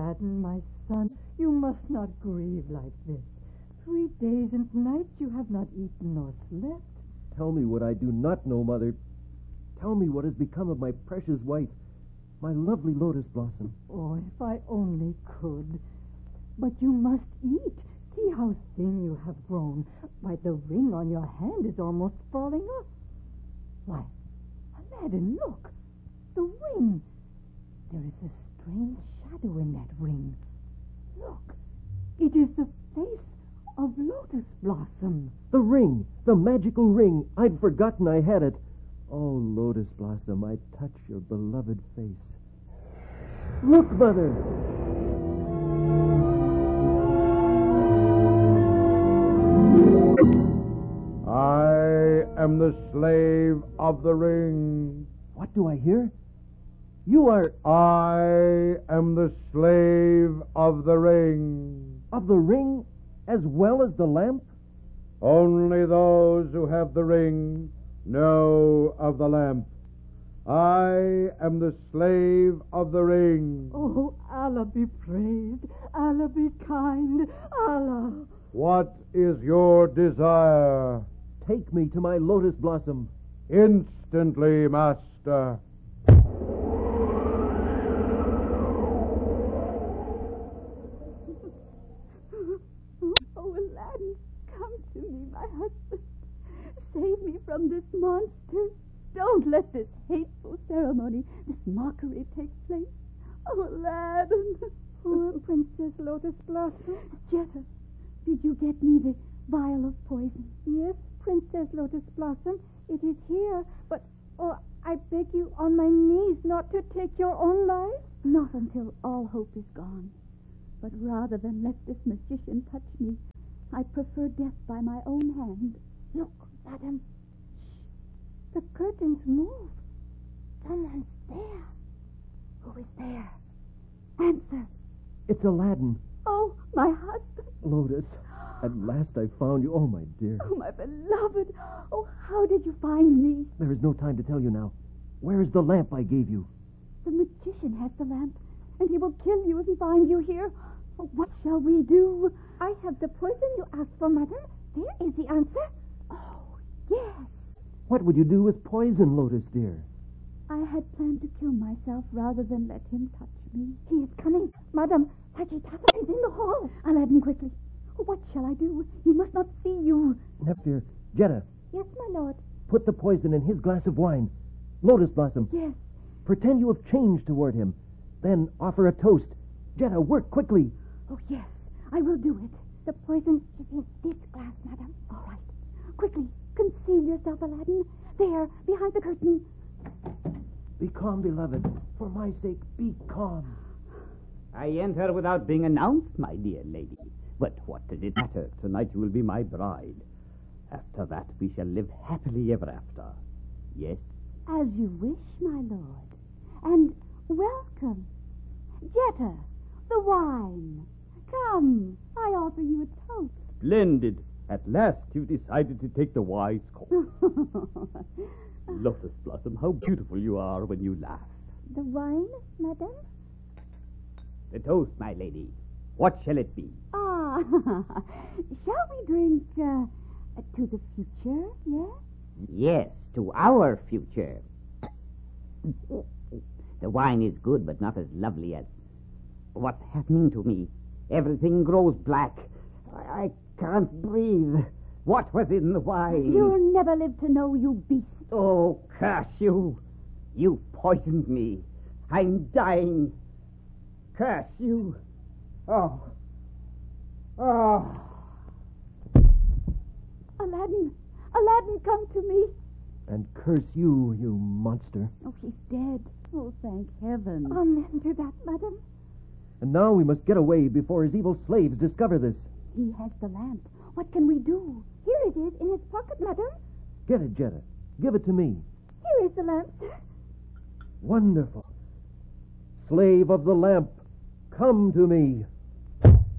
Aladdin, my son, you must not grieve like this. 3 days and nights you have not eaten nor slept. Tell me what I do not know, Mother. Tell me what has become of my precious wife, my lovely Lotus Blossom. Oh, if I only could. But you must eat. See how thin you have grown. Why, the ring on your hand is almost falling off. Why, Aladdin, look. The ring. There is a strange shadow in that ring. Look. It is the face of Lotus Blossom. The ring, the magical ring. I'd forgotten I had it. Oh, Lotus Blossom, I touch your beloved face. Look, Mother. I am the slave of the ring. What do I hear? You are... I am the slave of the ring. Of the ring as well as the lamp? Only those who have the ring know of the lamp. I am the slave of the ring. Oh, Allah be praised. Allah be kind. Allah. What is your desire? Take me to my Lotus Blossom. Instantly, master. Oh, Aladdin, come to me, my husband. Save me from this monster. Don't let this hateful ceremony, this mockery take place. Oh, Aladdin. Poor Princess Lotus Blossom. Jetta, did you get me the vial of poison? Yes, Princess Lotus Blossom. It is here, but, I beg you on my knees not to take your own life. Not until all hope is gone. But rather than let this magician touch me, I prefer death by my own hand. Look, madam. Shh. The curtains move. Someone's there. Who is there? Answer. It's Aladdin. Oh, my husband. Lotus, at last I found you. Oh, my dear. Oh, my beloved. Oh, how did you find me? There is no time to tell you now. Where is the lamp I gave you? The magician has the lamp, and he will kill you if he finds you here. Oh, what shall we do? I have the poison you asked for, madam. There is the answer. Oh, yes. What would you do with poison, Lotus, dear? I had planned to kill myself rather than let him touch me. He is coming. Madam, Hajitata is in the hall. Aladdin, quickly. What shall I do? He must not see you. Nephthir, Jetta, Yes, my lord. put the poison in his glass of wine. Lotus Blossom, Yes. pretend you have changed toward him. Then offer a toast. Jetta, work quickly. Oh, yes. I will do it. The poison is in this glass, madam. All right. Quickly, conceal yourself, Aladdin. There, behind the curtain. Be calm, beloved. For my sake, be calm. I enter without being announced, my dear lady. But what does it matter? Tonight you will be my bride. After that, we shall live happily ever after. Yes? As you wish, my lord. And welcome. Jetta, the wine. Come, I offer you a toast. Splendid. At last you've decided to take the wise course. Lotus Blossom, how beautiful you are when you laugh. The wine, madam? The toast, my lady. What shall it be? Ah, shall we drink to the future, yes? Yes, to our future. The wine is good, but not as lovely as... What's happening to me? Everything grows black. I can't breathe. What was in the wine? You'll never live to know, you beast. Oh, curse you. You poisoned me. I'm dying. Curse you. Oh. Oh. Aladdin, Aladdin, come to me. And curse you, you monster. Oh, he's dead. Oh, thank heaven. Amen to that, madam. And now we must get away before his evil slaves discover this. He has the lamp. What can we do? Here it is in his pocket, madam. Get it, Jetta. Give it to me. Here is the lamp, sir. Wonderful. Slave of the lamp, come to me.